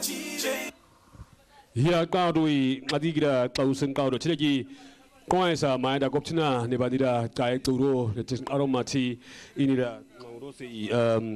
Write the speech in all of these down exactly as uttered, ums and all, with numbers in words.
Here, Cloudway, Madigra, Clausen Cloud, Chiliki, Coisa, Maida Goptina, Nevadira, Kai Turo, the Aromati, Inida, Naurosi, um,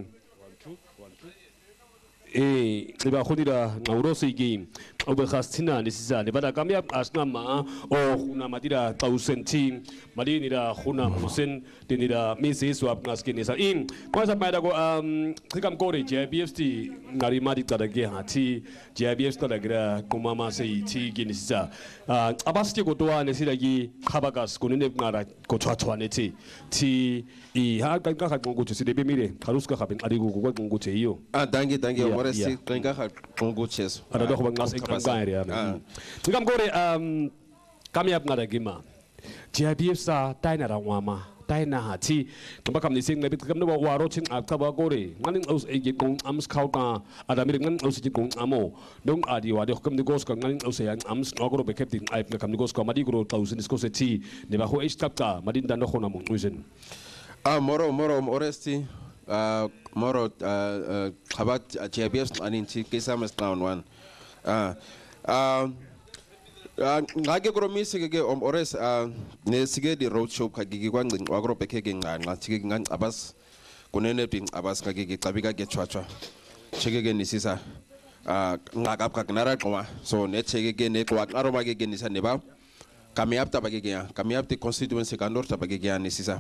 eh, Neba Hodira, Naurosi game, Oberhastina, this is a Nevada Gamia, Asnama, or Huna Madira, Tausen team, Madinida, Huna Musen, Dinida, Missus Wapnaskin is in. Coisa Madago, um, Tikam Kori, J B F T, Narimadi Tadagahati, J B F Tadagra, Kumama say T Guinisa. Abasti Gotoa, Nesidagi, Habagas, Gunina, Kotuaneti, T. E. Haka Congo to see the Bimire, Karuska having Adigo Congo to you. Ah, thank you, thank you. What is it? Congo chess. I don't know what I'm saying. Tikam Kori, um, coming up not a gima. J B F Star, Dina Wama. Taina hati, kembali kami sing lebih kami bawa warocin akta bagore, nganing aus egi kong ams kauta, ada miring nganing aus egi kong amo, dong adi wadah kami digos kong nganing aus yang ams nagoro bekeptin, aib kami digos kong madi goro tausin diskos eti, nebahu es kapta, madin dan dohona mungkin. Ah, moro moro oresti, ah moro ah kabat J B S anin si kisah mas tahun wan, ah ah ngake kuro misi ke om ores ne sige di roadshow kagigi kwan ngin wagro peke ke ngan ngan sige ngan abas kunene ping abas kagigi tabika ke chwacha chege ke nisisa ngakap kak nara koma so ne chege ke ne kwa aroma ke ke nisa neba kami apta bagi ke kami apti constituency kandor ta bagi ke nisisa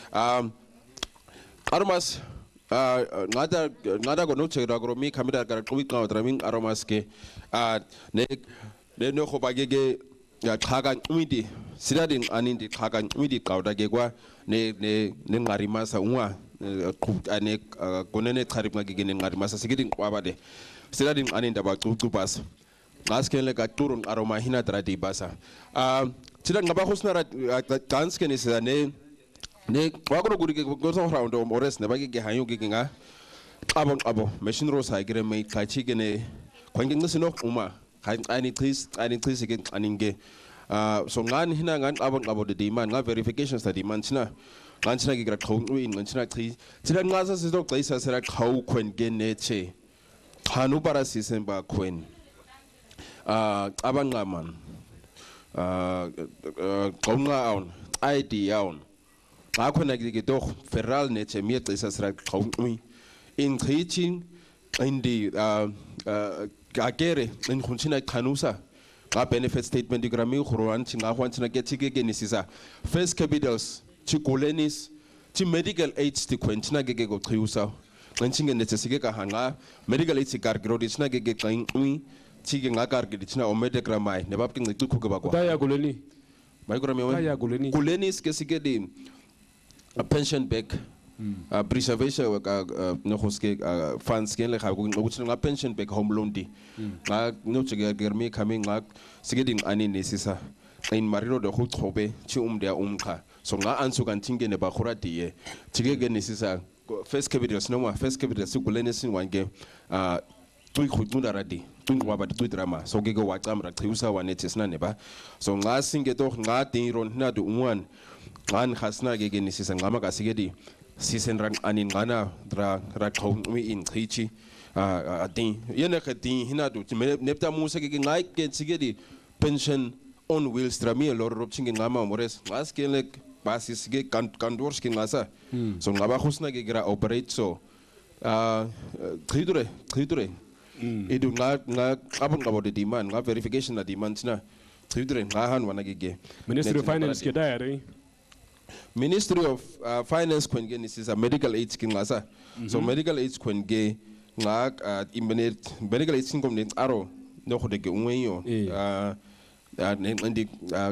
aromas ngada ngada ko no chege agro mi kami dar kar kuwi ka traming aromas ke ne le no go bagege ya khaga umidi siradin anindi khaga umidi kauda gegwa ne ne ne ngarimasa unwa ane konene kharib ngage ne ngarimasa sigidin kwabade siradin aninda ba tupas ngaskele ka turun aroma hina tradi basa ah sida ngaba husnara dance ke ne sida ne ne wagoro guri ke goso round o mores ne bagege hayu ge nga abon abo machine rosa gire mai kachi ge ne kwangin ngisino uma ani please ani please again aninge uh so ngan hina ngan abon abo de demand nga verifications da demand china ngan china gigra khong win ngan china tri chira nga sa sido klaisa sera khau kwen gen neche khanu para sisen ba kwen uh abang ngaman uh konga on id on nga khona gi doch feral neche mi klaisa sera khong win in teaching in the uh uh agere in khunchina khanusa ga benefit statement digrami khurwan chinga khwanchina ke chike ke nisisa first capitals chikulenis chi medical aids ti khwenchina ke ke go khiusa nginchinge netsike ka hanga medical aids gar grodisna ke ke qain ui chike nga gar ke ditsna omedegramai ne bab ke ngicu khu ke ba kwa daya kuleni micromi daya kuleni kulenis ke sike di a pension back Uh, preservation uh no hoske funds ke le khago ngutsi nga pension back home loan di nga no tsege germi coming nga sigeding ani nesisa in marino de khut khobe chi umdia umkha so nga ansu kan tinge ne ba khura die tsege ge nesisa first capital no ma first capital sikulene sin wange uh tui khutunda radi tui wa ba tui drama so ge go wa tsamra khiusa wa netsina ne ba so nga singe to nga tin ron na du umwan ngan khasna ge ge nesisa ngama ka sigedi season rang anin ngana dra ra khong mi in khichi a tin yene khati hina du nepta musa ke ngai ke sigedi pension on wheels drami lor rob chinge ngama mores ngas ke le basis ge kandors ke ngasa so ngaba khusna ge gra operate so a khidure khidure edu nga nga abon ngabo de demand nga verification na demand na khidure nga han wana ge Ministry of Finance ke diary Ministry of uh, Finance kwenge is a medical aid skin ngasa so medical aid kwenge nga uh, imbenet medical aid skin kom ne aro no khode ke unweyo uh ne ndi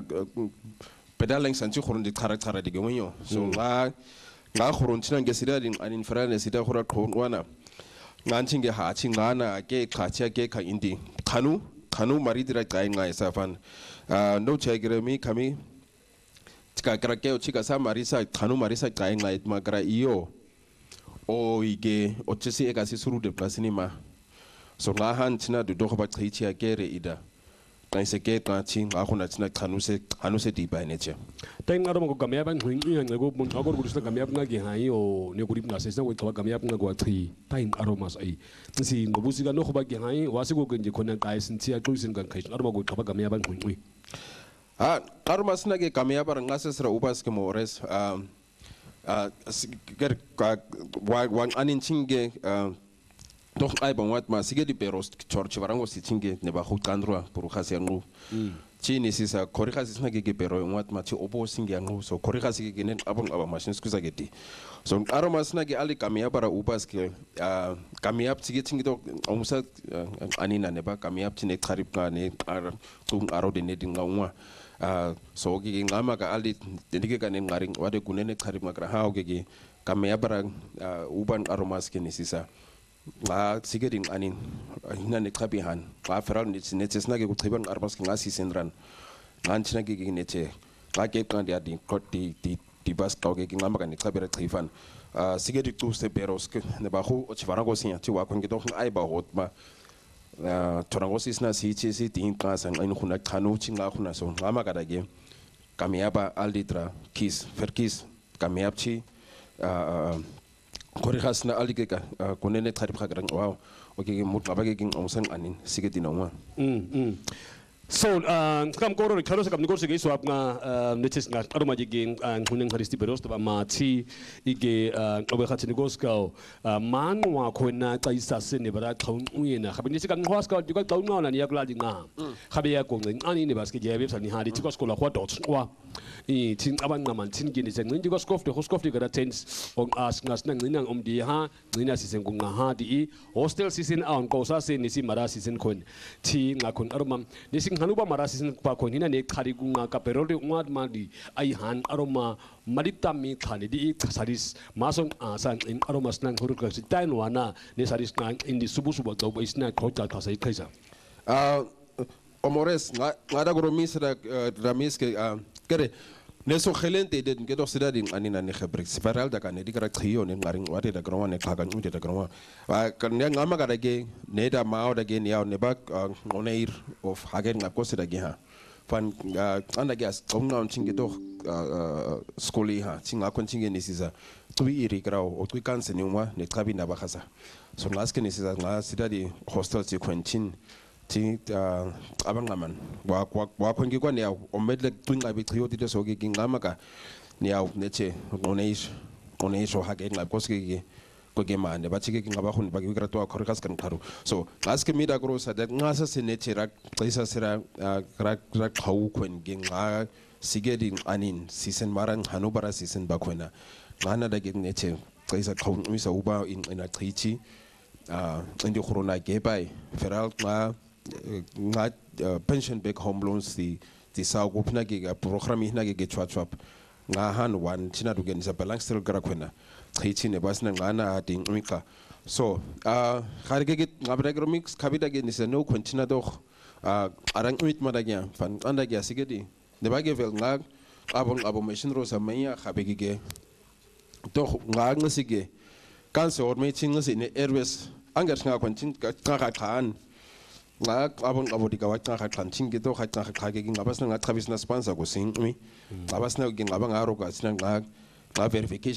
pedaling sanchi khorun di khara khara de unweyo so nga nga khorun china ngesira din anin farane sita khora khon wana nganchi nge ha chi ngana ke khacha ke kha indi khanu khanu maridira kai nga isafan uh no chegremi kami Chika krakeo chika sa marisa khanu marisa kain light magra iyo o ige ochesi ega si suru de plasini ma so nga han china du do ba khichi agere ida qaniseke xa thi xa khona thina chanuse chanuse diba neche Teng ngaro mo gamya ban ngwingwi nga go mo ngakor kulisna gamya nga ge hayi o ne kuri nga sesa ko gamya nga go chi time aromas ai si ngobusi ka no go ba ge hayi wa se go ke nje khona ka isinthi ya xusin kan khaishin aro go qaba gamya ban ngwingwi ha aromas na ge gamya bar nga sesra ubas ke mores um uh ger wa wa anin chinge doch ai bon wat ma sige di peros church varango si chinge ne ba go qandrwa puru khasi yangu chini sisa khori khasi sina ge pero wat ma chi obo singe yangu so khori khasi ge ne abon aba machine skuza ge di so aromas na ge ali kamia para ubas ke kamia sige chinge do omusa anina ne ba kamia chine kharip ka ne tung aro de ne dinga unwa so ge ngama ka ali denike ka ne ngari wade kunene kharip makra ha ge ge kamia para uban aromas ke ne sisa nga sigeding anin hina ne qabihan nga feral ne netsna ke kuchiban arbas ke ngasi senran nganchna ke ke netse nga ke kan dia di koti di di bas ka ke ngama ka ne qabira chifan sigedi tu se beros ke ne ba khu o chivara go sinya chi wa kon ke do ai ba hot ma torango sisna si chi si tin ka sang ain khuna khanu chi nga khuna so ngama ka da ke kamiaba alditra kis ferkis kamiab chi Kori khasna alike ka kunene tharip khagrang wow okay mut ngabage king omsang anin sige dinongwa mm mm so kam koro khalo sa kam nikor sige swap nga netes nga aroma jigin huneng haristi beros ta ma chi ige obe khatini goskao man wa khona tsaisa se ne bara thong uyena khabini se kam hwas ka diga taw na ni yakla dinga khabe ya ko ngin ani ne baske jebe sa ni hadi ti koskola khwa dot wa i tin aban naman tin gini se ngin diga skof de hoskof de gara tens on as ngas nang ninang om di ha ngina si sen kunga ha di hostel season on ko sa se ni si mara season kon ti ngakon aroma ni sing hanuba mara season pa kon hina ne khari kunga ka perole ngad ma di ai han aroma malita mi khani di saris masong asan in aroma snang huru ka si tain wana ne saris nang indi subu subu do isna khoja ka sai khaisa ah omores ngada goro misra ramis ke kere neso khelente de ke do sidading anina ne khabrik spiral da kan dikara khiyo ne ngaring wate da groma ne khagan ude da groma wa kan ne ngama ga dage ne da mao da ge ne yaw ne ba oneir of hagen ngako sida ge ha fan anda gas ongna on chinge do skoli ha chinga kon chinge ne sisa tui iri grau o tui kanse ne umwa ne trabi na ba khasa so ngaske ne sisa nga sidadi hostel si kwenchin ti abangaman wa wa khongi kwa ne omedle twinga bi khiyo ti so ge ngama ka ne ya neche oneish oneish ha ge ngab koske ge ko ge mane ba chike ngaba khun ba ge kra to khor kas kan kharu so ngaske mi da gro sa da ngasa se neche rak tsaisa sira rak rak khau khon ge nga sigedi anin sisen marang hanu bara sisen ba khona ngana da ge neche tsaisa khau mi sa uba in ina khichi a indi khuruna ge bai feral nga nga pension back home loans di di sa gopna ge program hina ge ge chwa chwa nga han wan china du gen sa balang still gara khona khichi ne basna ngana ding mika so a khare ge ngabra mix khabida ge ni se no kontina do a arang mit madagya fan anda ge sigedi ne ba ge vel nga abon abo machine ro sa maya khabe ge do nga ngasige kan se or me chin ngasi ne airways angar nga kontin ka ka khan nga abon abo di kawat nga khan chinge do khat nga khage gi ngabas nga thabis na sponsor go sing mi ngabas na gi ngaba nga ro ka sina nga nga verification